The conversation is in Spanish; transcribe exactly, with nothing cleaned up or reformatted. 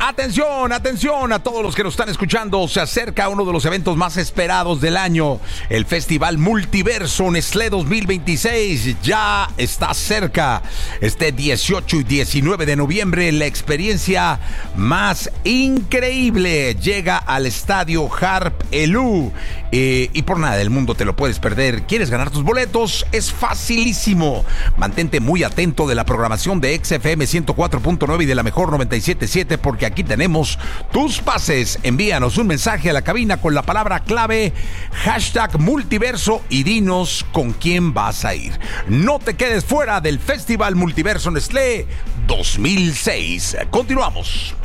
Atención, atención a todos los que nos están escuchando. Se acerca uno de los eventos más esperados del año, el Festival Multiverso Nestlé dos mil veintiséis. Ya está cerca. Este dieciocho y diecinueve de noviembre, la experiencia más increíble llega al estadio Harp Elú. Eh, y por nada del mundo te lo puedes perder. ¿Quieres ganar tus boletos? Es facilísimo. Mantente muy atento de la programación de X F M ciento cuatro punto nueve y de la mejor noventa y siete punto siete, porque aquí tenemos tus pases. Envíanos un mensaje a la cabina con la palabra clave hashtag multiverso y dinos con quién vas a ir. No te quedes fuera del Festival Multiverso Nestlé dos mil seis. Continuamos.